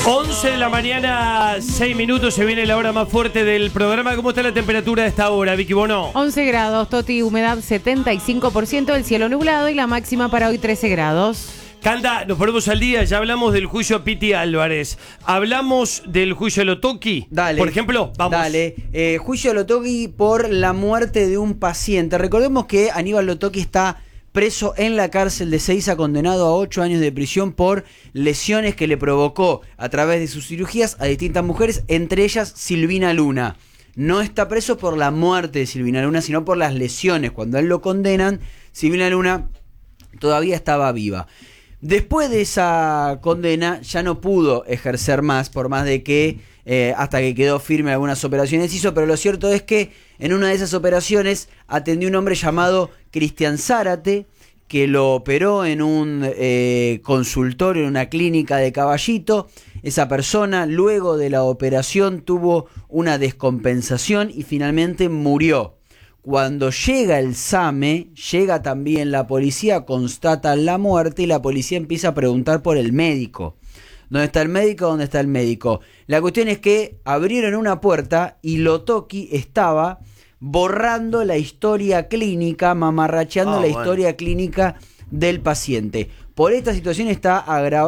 11 de la mañana, 6 minutos, se viene la hora más fuerte del programa. ¿Cómo está la temperatura a esta hora, Vicky Bono? 11 grados, Toti, humedad 75%, el cielo nublado y la máxima para hoy 13 grados. Canda, nos ponemos al día, ya hablamos del juicio a Piti Álvarez. Hablamos del juicio a Lotoki. Dale. Por ejemplo, vamos. Dale. Juicio a Lotoki por la muerte de un paciente. Recordemos que Aníbal Lotoki está preso en la cárcel de Seiza, condenado a 8 años de prisión por lesiones que le provocó a través de sus cirugías a distintas mujeres, entre ellas Silvina Luna. No está preso por la muerte de Silvina Luna, sino por las lesiones. Cuando a él lo condenan, Silvina Luna todavía estaba viva. Después de esa condena ya no pudo ejercer más, por más de que hasta que quedó firme algunas operaciones hizo, pero lo cierto es que en una de esas operaciones atendió un hombre llamado Cristian Zárate, que lo operó en un consultorio, en una clínica de Caballito. Esa persona luego de la operación tuvo una descompensación y finalmente murió. Cuando llega el SAME, llega también la policía, constata la muerte y la policía empieza a preguntar por el médico. ¿Dónde está el médico? ¿Dónde está el médico? La cuestión es que abrieron una puerta y Lotoki estaba borrando la historia clínica, mamarracheando la historia clínica del paciente. Por esta situación está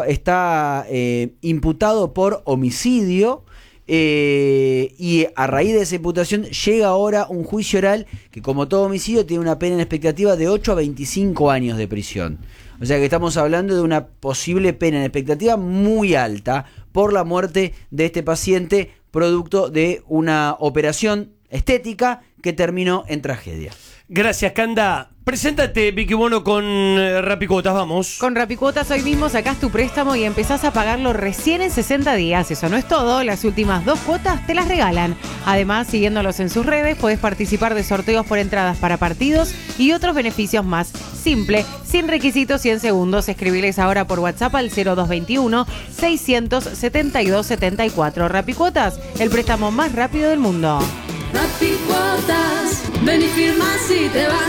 imputado por homicidio. Y a raíz de esa imputación llega ahora un juicio oral que, como todo homicidio, tiene una pena en expectativa de 8 a 25 años de prisión. O sea que estamos hablando de una posible pena en expectativa muy alta por la muerte de este paciente, producto de una operación estética que terminó en tragedia. Gracias, Canda. Preséntate, Vicky Bono, con Rapicuotas, vamos. Con Rapicuotas hoy mismo sacás tu préstamo y empezás a pagarlo recién en 60 días. Eso no es todo, las últimas 2 cuotas te las regalan. Además, siguiéndolos en sus redes, podés participar de sorteos por entradas para partidos y otros beneficios más. Simple, sin requisitos y en segundos. Escribiles ahora por WhatsApp al 0221-672-74. Rapicuotas, el préstamo más rápido del mundo. Rapicuotas, ven y firma si te vas.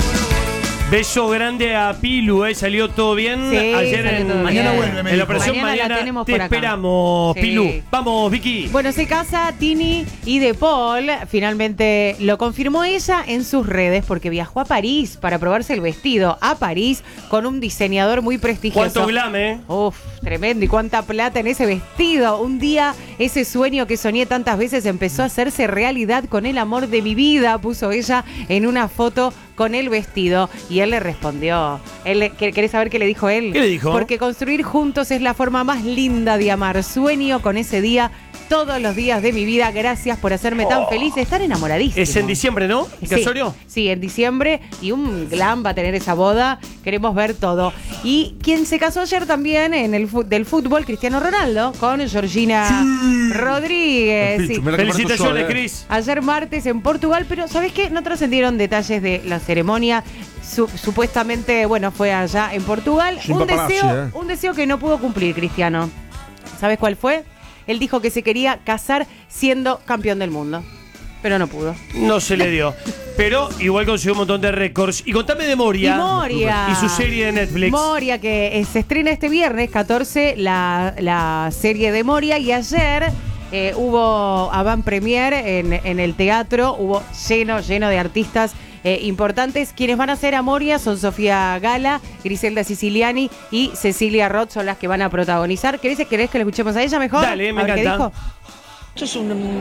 Beso grande a Pilu, salió todo bien. Sí, ayer todo mañana bien. vuelve, en la operación Mañana la mañana tenemos te por acá. esperamos, Sí. Pilu. Vamos, Vicky. Bueno, se casa Tini y De Paul. Finalmente lo confirmó ella en sus redes porque viajó a París para probarse el vestido. A París con un diseñador muy prestigioso. ¿Cuánto glam, Uf, tremendo. Y cuánta plata en ese vestido. Un día ese sueño que soñé tantas veces empezó a hacerse realidad con el amor de mi vida, puso ella en una foto con el vestido. Y él le respondió. ¿Querés saber qué le dijo él? ¿Qué le dijo? Porque construir juntos es la forma más linda de amar. Sueño con ese día todos los días de mi vida. Gracias por hacerme tan feliz. Estar enamoradísimo. Es en diciembre, ¿no? ¿El casorio? Sí, en diciembre. Y un glam va a tener esa boda. Queremos ver todo. Y quien se casó ayer también en el del fútbol, Cristiano Ronaldo, con Georgina Rodríguez. Sí. Felicitaciones, Cris. Ayer martes en Portugal, pero ¿sabés qué? No trascendieron detalles de la ceremonia. Supuestamente, bueno, fue allá en Portugal. Sin paparazzi, Un deseo que no pudo cumplir, Cristiano. ¿Sabes cuál fue? Él dijo que se quería casar siendo campeón del mundo, pero no pudo. No se le dio. Pero igual consiguió un montón de récords. Y contame de Moria. Y Moria. Y su serie de Netflix. Moria, que se estrena este viernes 14, la serie de Moria. Y ayer hubo avant premier en el teatro. Hubo lleno de artistas importantes. Quienes van a ser a Moria son Sofía Gala, Griselda Siciliani y Cecilia Roth, son las que van a protagonizar. ¿Querés que le escuchemos a ella mejor? Dale, me a ver qué encanta. dijo. Esto es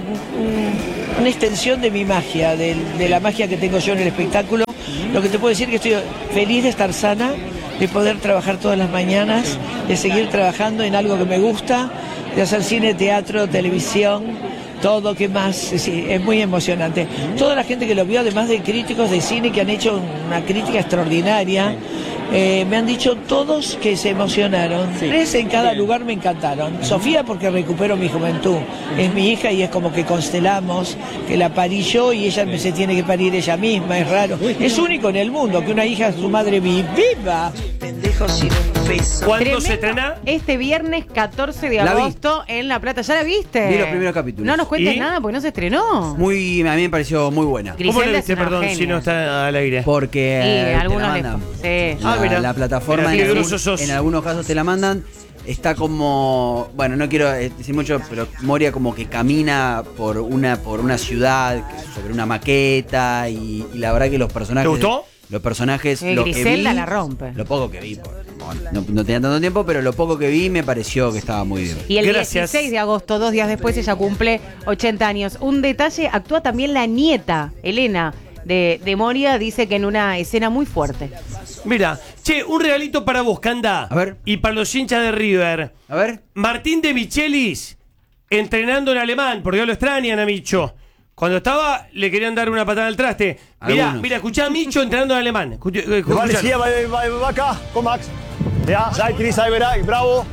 una extensión de mi magia, de la magia que tengo yo en el espectáculo. Lo que te puedo decir es que estoy feliz de estar sana, de poder trabajar todas las mañanas, de seguir trabajando en algo que me gusta, de hacer cine, teatro, televisión, todo, ¿qué más? Sí, es muy emocionante. Toda la gente que lo vio, además de críticos de cine que han hecho una crítica extraordinaria, me han dicho todos que se emocionaron. 3 en cada lugar me encantaron. Sofía porque recupero mi juventud. Es mi hija y es como que constelamos, que la parí yo y ella se tiene que parir ella misma, es raro. Es único en el mundo que una hija, su madre viva. Pendejos sin un peso. ¿Cuándo Tremendo. se estrena? Este viernes 14 de La vi. agosto en La Plata. ¿Ya la viste? Vi los primeros capítulos. No nos cuentes ¿Y? nada porque no se estrenó. A mí me pareció muy buena. ¿Cómo Griselda le es viste, una perdón, genia. si no está al aire? Porque Y te algunos la le- mandan. sí. Ah, mira. La plataforma Mira, qué en, groso sos. en algunos casos te la mandan. está como, bueno, no quiero decir mucho, pero Moria como que camina por una ciudad sobre una maqueta y la verdad que los personajes. ¿Te gustó? Los personajes, lo que Griselda vi, la rompe. lo poco que vi, no tenía tanto tiempo, pero lo poco que vi me pareció que estaba muy bien. Y el Gracias. 16 de agosto, 2 días después, ella cumple 80 años. Un detalle, actúa también la nieta, Elena, de Moria, dice que en una escena muy fuerte. Mira, che, un regalito para vos, Canda. A ver. Y para los hinchas de River. A ver. Martín de Michelis entrenando en alemán, porque ya lo extrañan a Micho. Cuando estaba, le querían dar una patada al traste. Algunos. Mira, escuchá a Micho entrenando en alemán. Wir wollen es hier bei Wacker. Komm, Max. Ja, seid bereit, bravo.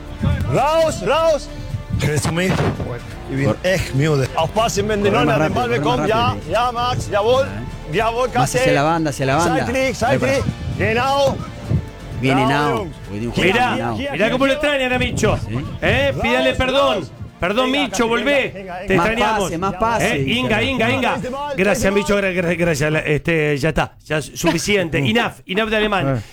Raus. Hörst du mich? Ich bin echt müde. Aufpassen, wenn der Corre Neuner más den Ball rápido, corre bekommt. más Ja, Max, jawohl. Jawohl, Más Kassel. hacia la banda. Seid drin. Genau. Viene Bravo, Nao. Mirá cómo lo extrañan a Micho. Sí. Pídale perdón. Perdón, Venga, Micho, Casi, volvé. venga. Te Más extrañamos. pase, más pase, dice. Inga. Gracias, Micho. Gracias. Ya está. Ya es suficiente. Enough de alemán.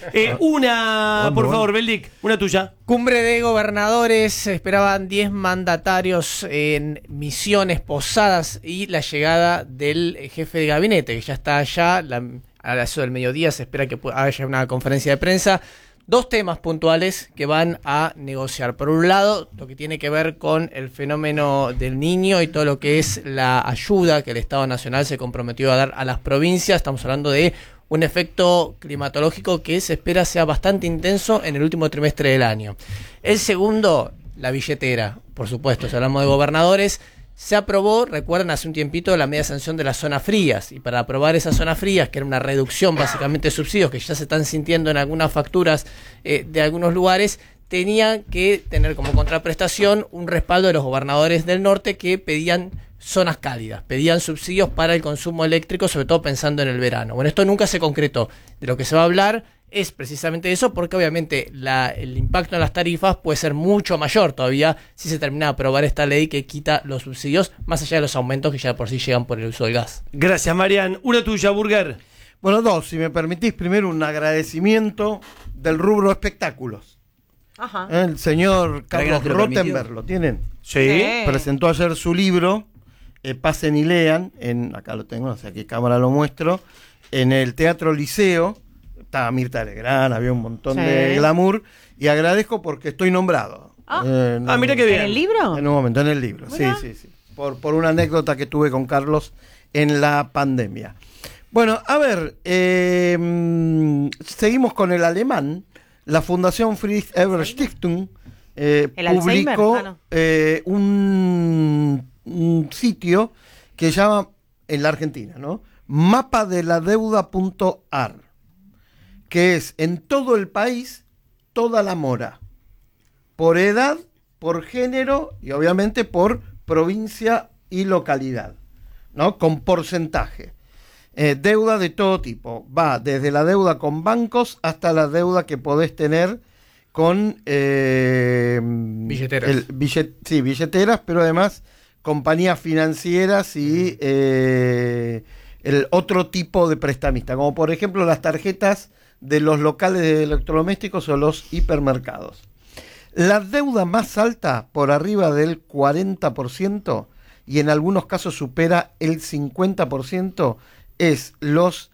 Una, por favor, Beldic. Una tuya. Cumbre de gobernadores, esperaban 10 mandatarios en Misiones, Posadas y la llegada del jefe de gabinete, que ya está allá. A las 8 del mediodía se espera que haya una conferencia de prensa. 2 temas puntuales que van a negociar. Por un lado, lo que tiene que ver con el fenómeno del Niño y todo lo que es la ayuda que el Estado Nacional se comprometió a dar a las provincias. Estamos hablando de un efecto climatológico que se espera sea bastante intenso en el último trimestre del año. El segundo, la billetera, por supuesto. Si hablamos de gobernadores, se aprobó, recuerdan, hace un tiempito la media sanción de las zonas frías, y para aprobar esas zonas frías, que era una reducción básicamente de subsidios que ya se están sintiendo en algunas facturas de algunos lugares, tenían que tener como contraprestación un respaldo de los gobernadores del norte que pedían zonas cálidas, pedían subsidios para el consumo eléctrico, sobre todo pensando en el verano. Bueno, esto nunca se concretó. De lo que se va a hablar es precisamente eso, porque obviamente el impacto en las tarifas puede ser mucho mayor todavía si se termina de aprobar esta ley que quita los subsidios, más allá de los aumentos que ya por sí llegan por el uso del gas. Gracias, Marian. Una tuya, Burger. Bueno, 2, si me permitís, primero un agradecimiento del rubro espectáculos. Ajá. El señor ¿Para qué no Carlos te lo Rottenberg, permitió? ¿lo tienen? Sí. Presentó ayer su libro, Pasen y Lean, acá lo tengo, no sé a qué cámara lo muestro, en el Teatro Liceo. Estaba Mirta Legrand, había un montón de glamour, y agradezco porque estoy nombrado. Mira qué bien. ¿En el libro? En un momento, en el libro, Mirá. sí. Por una anécdota que tuve con Carlos en la pandemia. Bueno, a ver, seguimos con el alemán. La Fundación Friedrich Ebert Stiftung publicó un sitio que se llama, en la Argentina, ¿no? mapadeladeuda.ar, que es en todo el país toda la mora, por edad, por género y obviamente por provincia y localidad, ¿no? Con porcentaje. Deuda de todo tipo, va desde la deuda con bancos hasta la deuda que podés tener con Billeteras. Billeteras, pero además compañías financieras y el otro tipo de prestamista, como por ejemplo las tarjetas de los locales de electrodomésticos o los hipermercados. La deuda más alta, por arriba del 40%, y en algunos casos supera el 50%, es los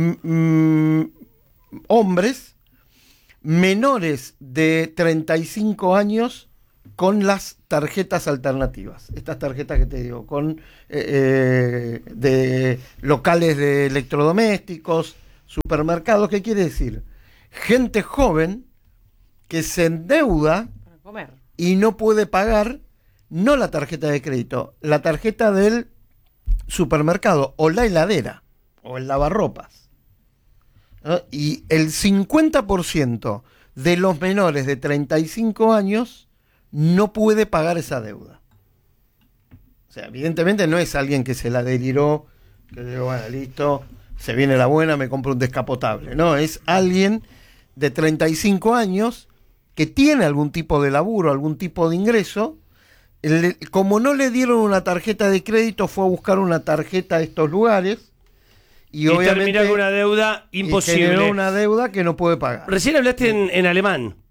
hombres menores de 35 años con las tarjetas alternativas. Estas tarjetas que te digo, con de locales de electrodomésticos, supermercados. ¿Qué quiere decir? Gente joven que se endeuda Para comer. y no puede pagar, no la tarjeta de crédito, la tarjeta del supermercado o la heladera o el lavarropas, ¿no? Y el 50% de los menores de 35 años no puede pagar esa deuda. O sea, evidentemente no es alguien que se la deliró, que digo, bueno, listo, se viene la buena, me compro un descapotable. No, es alguien de 35 años que tiene algún tipo de laburo, algún tipo de ingreso. Como no le dieron una tarjeta de crédito, fue a buscar una tarjeta a estos lugares y obviamente termina con una deuda y imposible. generó una deuda que no puede pagar. Recién hablaste en alemán.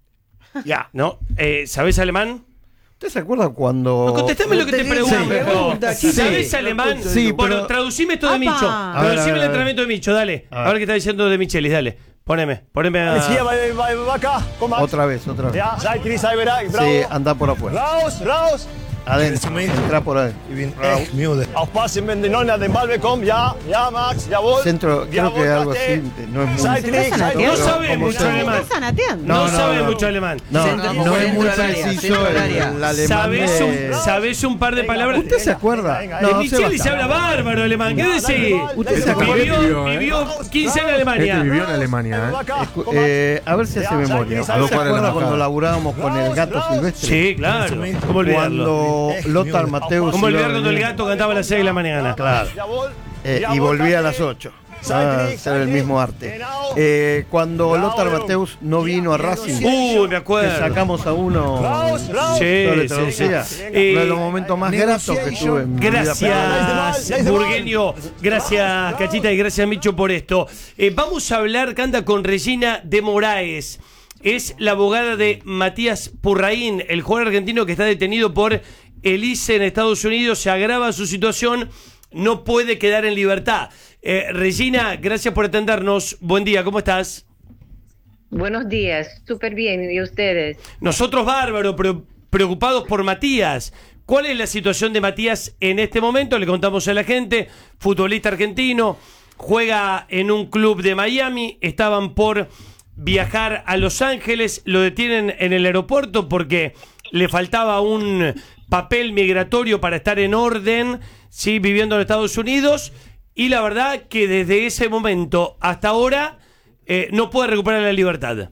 Ya. ¿No? ¿Sabés alemán? ¿Usted se acuerda cuando...? No, contestame lo que te pregunto. Sí. ¿Sabés alemán? Sí, bueno, pero- traducime esto de ¡Apa! Micho. A ver, Traducime a el ver. entrenamiento de Micho, dale. A ver qué está diciendo de Michelis, dale. Poneme Hier a... bei Wacker. Komm, Max. Otra vez. Ja, Seite, sei bereit. Sí, Bravo. anda por afuera. Raus. Adentro. Entra por ahí. Ich bin echt müde. Aufpassen, wenn die Neuner den Ball bekommen. Ja, Max, jawohl. Centro, creo que algo así no es muy... Seite links, Estás Seite No Pero, sabe como mucho sea. alemán. Estás anateando. No, No, sabe no. mucho alemán. No, Centro no es muy horaria, preciso centro horaria. el alemán. ¿Sabés un par de palabras? ¿Usted se acuerda? De Michelis se habla bárbaro alemán. ¿Qué decís? ¿Usted se acuerda? Vivió 15 años en Alemania. vivió en Alemania, A ver si hace memoria. ¿Se a 2 cuadras de la acuerda embajada. cuando laburábamos con el gato silvestre? Sí, claro. ¿Cómo olvidarlo? Cuando Lothar Matthäus... ¿Cómo iba a olvidar cuando el venir, gato cantaba a las 6 de la mañana? Claro. Y volvía a las 8. Era el mismo arte. Cuando Lothar Matthäus no vino a Racing, Uy, me que acuerdo. sacamos a uno... ¿no le Sí, traducía? sí. Uno de los momentos más gratos que tuve en mi vida. Gracias, Burgueño. Gracias, Cachita, y gracias, Micho, por esto. Vamos a hablar, canta, con Regina de Moraes. Es la abogada de Matías Purraín, el jugador argentino que está detenido por el ICE en Estados Unidos. Se agrava su situación, no puede quedar en libertad. Regina, gracias por atendernos. Buen día, ¿cómo estás? Buenos días, súper bien, ¿y ustedes? Nosotros bárbaro, pero preocupados por Matías. ¿Cuál es la situación de Matías en este momento? Le contamos a la gente, futbolista argentino, juega en un club de Miami, estaban por viajar a Los Ángeles, lo detienen en el aeropuerto porque le faltaba un papel migratorio para estar en orden, sí, viviendo en Estados Unidos, y la verdad que desde ese momento hasta ahora no puede recuperar la libertad.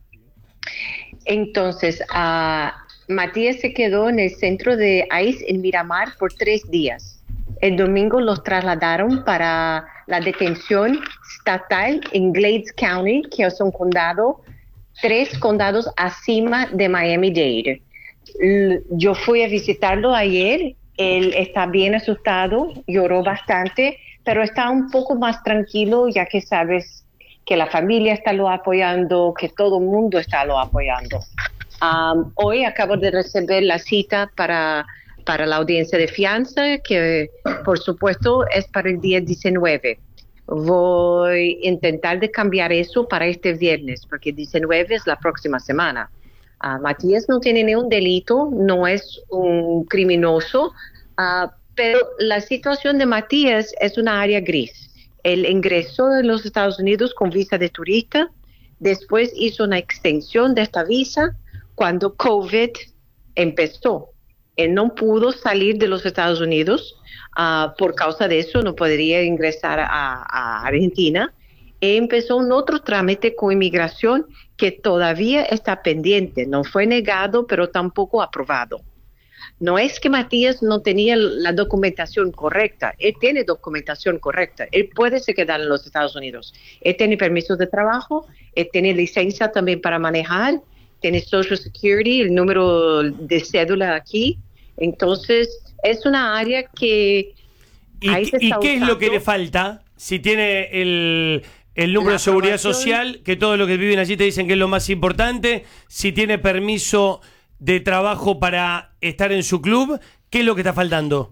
Entonces, Matías se quedó en el centro de ICE en Miramar por 3 días. El domingo los trasladaron para la detención estatal en Glades County, que es un condado, 3 condados acima de Miami-Dade. Yo fui a visitarlo ayer, él está bien asustado, lloró bastante, pero está un poco más tranquilo, ya que sabes que la familia está lo apoyando, que todo el mundo está lo apoyando. Hoy acabo de recibir la cita para la audiencia de fianza, que por supuesto es para el día 19. Voy a intentar de cambiar eso para este viernes, porque 19 es la próxima semana. Matías no tiene ningún delito, no es un criminoso, pero la situación de Matías es una área gris. Él ingresó en los Estados Unidos con visa de turista, después hizo una extensión de esta visa cuando COVID empezó. Él no pudo salir de los Estados Unidos, por causa de eso no podría ingresar a Argentina. Empezó un otro trámite con inmigración que todavía está pendiente, no fue negado, pero tampoco aprobado. No es que Matías no tenía la documentación correcta, él tiene documentación correcta, él puede se quedar en los Estados Unidos, él tiene permisos de trabajo, él tiene licencia también para manejar, tiene Social Security, el número de cédula aquí, entonces es una área que... ¿Y qué es lo que le falta? Si tiene el número de seguridad social, que todo lo que viven allí te dicen que es lo más importante, si tiene permiso de trabajo para estar en su club, ¿qué es lo que está faltando?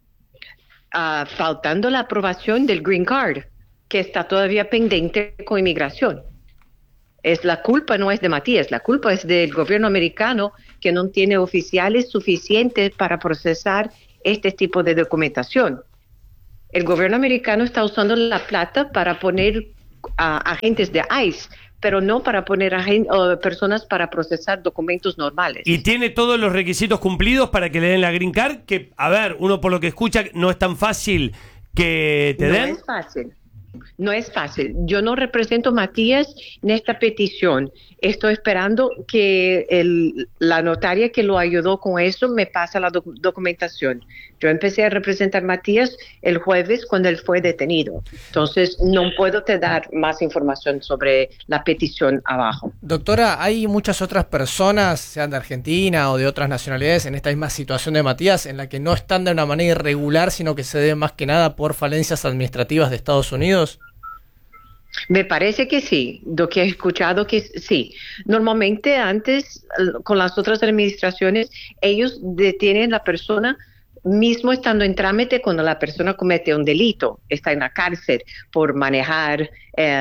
Faltando la aprobación del Green Card, que está todavía pendiente con inmigración. La culpa no es de Matías, la culpa es del gobierno americano que no tiene oficiales suficientes para procesar este tipo de documentación. El gobierno americano está usando la plata para poner agentes de ICE, pero no para poner personas para procesar documentos normales. ¿Y tiene todos los requisitos cumplidos para que le den la Green Card? Que, a ver, uno por lo que escucha, no es tan fácil que te den. No es fácil. No es fácil. Yo no represento a Matías en esta petición. Estoy esperando que la notaria que lo ayudó con eso me pase la documentación. Yo empecé a representar a Matías el jueves cuando él fue detenido. Entonces, no puedo te dar más información sobre la petición abajo. Doctora, ¿hay muchas otras personas, sean de Argentina o de otras nacionalidades, en esta misma situación de Matías, en la que no están de una manera irregular, sino que se debe más que nada por falencias administrativas de Estados Unidos? Me parece que sí, lo que he escuchado que sí. Normalmente antes, con las otras administraciones, ellos detienen a la persona mismo estando en trámite cuando la persona comete un delito, está en la cárcel por manejar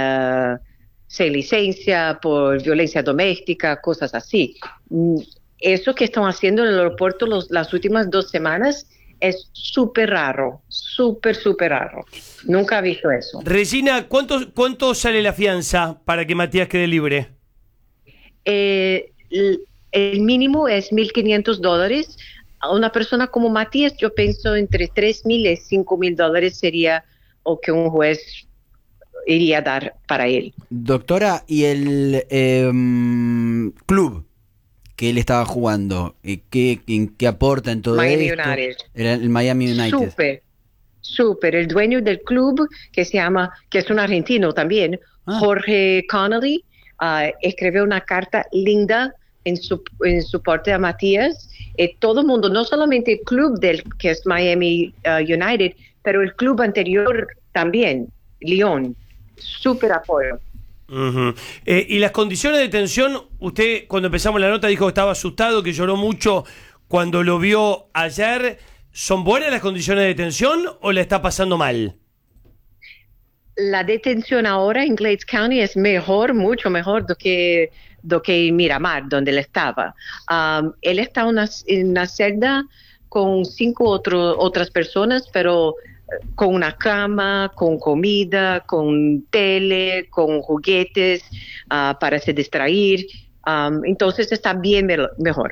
sin licencia, por violencia doméstica, cosas así. Eso que están haciendo en el aeropuerto las últimas 2 semanas es súper raro, súper raro. Nunca he visto eso. Regina, ¿cuánto sale la fianza para que Matías quede libre? El mínimo es $1,500. A una persona como Matías, yo pienso entre $3,000 y $5,000 sería lo que un juez iría a dar para él. Doctora, ¿y el club que él estaba jugando, qué aporta en todo Miami esto? United. Era el Miami United. Súper. El dueño del club, que es un argentino también, Jorge Connolly, escribió una carta linda en su parte a Matías. Todo el mundo, no solamente el club que es Miami United, pero el club anterior también, Lyon. Súper apoyo. Uh-huh. Y las condiciones de detención, usted cuando empezamos la nota dijo que estaba asustado, que lloró mucho cuando lo vio ayer. ¿Son buenas las condiciones de detención o le está pasando mal? La detención ahora en Glades County es mejor, mucho mejor do que en Miramar, donde él estaba. Él está en una celda con 5 otras personas, pero con una cama, con comida, con tele, con juguetes para se distraer. Entonces está bien mejor.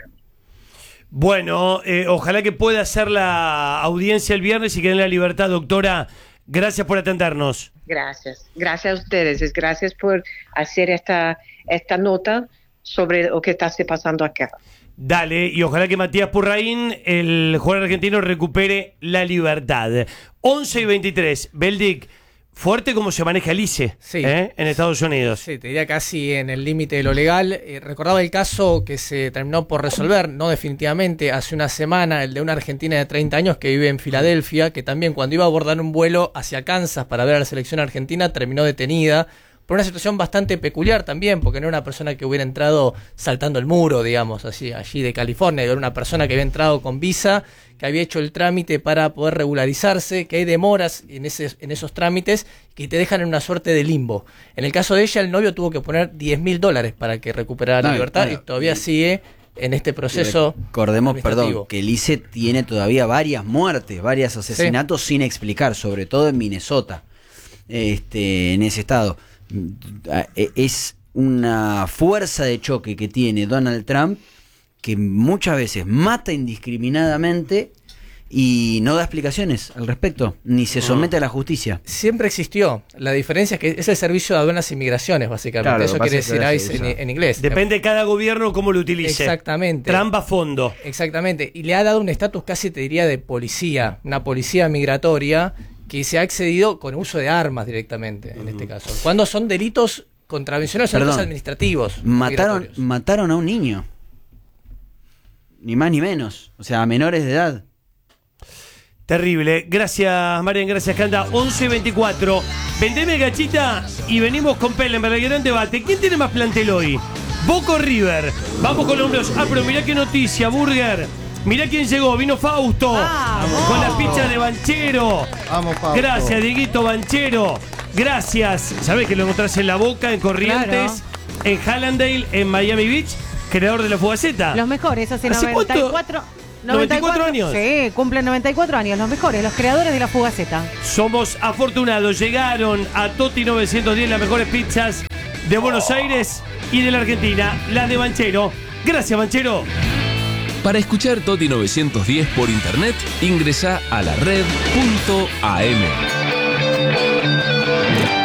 Bueno, ojalá que pueda hacer la audiencia el viernes y quede en la libertad, doctora. Gracias por atendernos. Gracias a ustedes. Gracias por hacer esta nota sobre lo que está pasando acá. Dale, y ojalá que Matías Purraín, el jugador argentino, recupere la libertad. 11:23, Beldic, fuerte como se maneja el ICE en Estados Unidos. Sí, te diría casi en el límite de lo legal. Recordaba el caso que se terminó por resolver, no definitivamente, hace una semana, el de una argentina de 30 años que vive en Filadelfia, que también cuando iba a abordar un vuelo hacia Kansas para ver a la selección argentina, terminó detenida por una situación bastante peculiar también, porque no era una persona que hubiera entrado saltando el muro, digamos, así, allí de California, era una persona que había entrado con visa, que había hecho el trámite para poder regularizarse, que hay demoras en esos trámites que te dejan en una suerte de limbo. En el caso de ella, el novio tuvo que poner $10,000 para que recuperara la libertad y todavía sigue en este proceso. Recordemos, que el ICE tiene todavía varias muertes, varios asesinatos sin explicar, sobre todo en Minnesota, en ese estado. Es una fuerza de choque que tiene Donald Trump, que muchas veces mata indiscriminadamente y no da explicaciones al respecto, ni se somete a la justicia. Siempre existió. La diferencia es que es el servicio de aduanas e inmigraciones, básicamente. Claro, eso quiere decir ICE en inglés. Depende de cada gobierno cómo lo utilice. Exactamente. Trump a fondo. Exactamente. Y le ha dado un estatus casi, te diría, de policía, una policía migratoria que se ha accedido con uso de armas directamente, en este caso. Cuando son delitos contravencionales, son delitos administrativos. Mataron a un niño. Ni más ni menos. O sea, a menores de edad. Terrible. Gracias, Marian. Gracias, Canda. 11:24. Vendeme gachita y venimos con Pellenberg. El gran debate. ¿Quién tiene más plantel hoy? ¿Boca o River? Vamos con los hombros. Pero mirá qué noticia, Burger. Mirá quién llegó, vino Fausto con la pizza de Banchero. Vamos, Fausto. Gracias, Dieguito Banchero. Gracias. ¿Sabés que lo encontrás en La Boca, en Corrientes, en Hallandale, en Miami Beach? Creador de la Fugaceta. Los mejores, hace 94 años. Sí, cumplen 94 años, los mejores, los creadores de la Fugaceta. Somos afortunados. Llegaron a Toti 910 las mejores pizzas de Buenos Aires y de la Argentina, las de Banchero. Gracias, Banchero. Para escuchar Toti 910 por internet, ingresa a la red.am.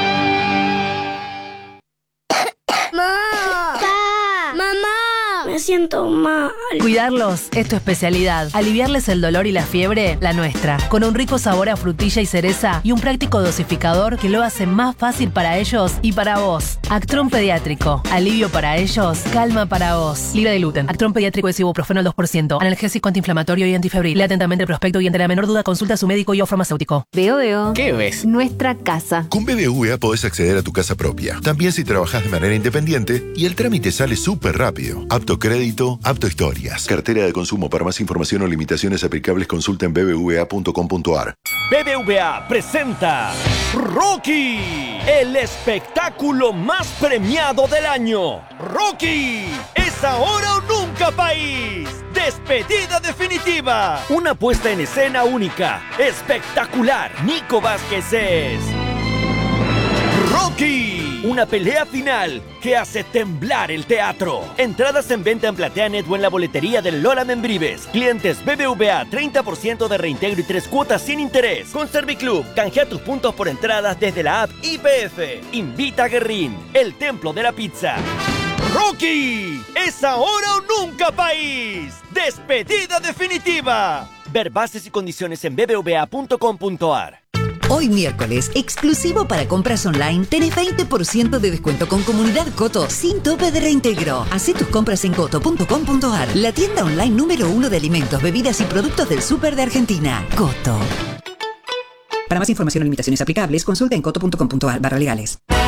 Mamá. siento mal. Cuidarlos es tu especialidad. Aliviarles el dolor y la fiebre, la nuestra. Con un rico sabor a frutilla y cereza y un práctico dosificador que lo hace más fácil para ellos y para vos. Actron Pediátrico. Alivio para ellos, calma para vos. Libre de gluten. Actron Pediátrico es ibuprofeno al 2%. Analgésico, antiinflamatorio y antifebril. Lea atentamente el prospecto y ante la menor duda consulta a su médico y o farmacéutico. Veo. ¿Qué ves? Nuestra casa. Con BBVA podés acceder a tu casa propia. También si trabajás de manera independiente y el trámite sale súper rápido. Apto crédito, apto historias. Cartera de consumo. Para más información o limitaciones aplicables consulta en bbva.com.ar. BBVA presenta Rocky, el espectáculo más premiado del año. Rocky, es ahora o nunca, país. Despedida definitiva. Una puesta en escena única, espectacular. Nico Vázquez es Rocky, una pelea final que hace temblar el teatro. Entradas en venta en PlateaNet o en la boletería del Lola Membrives. Clientes BBVA, 30% de reintegro y 3 cuotas sin interés. Con Serviclub, canjea tus puntos por entradas desde la app IPF. Invita a Guerrín, el templo de la pizza. Rocky, es ahora o nunca, país. Despedida definitiva. Ver bases y condiciones en bbva.com.ar. Hoy miércoles, exclusivo para compras online, tenés 20% de descuento con Comunidad Coto, sin tope de reintegro. Hacé tus compras en coto.com.ar, la tienda online número 1 de alimentos, bebidas y productos del súper de Argentina. Coto. Para más información o limitaciones aplicables, consulta en coto.com.ar/legales.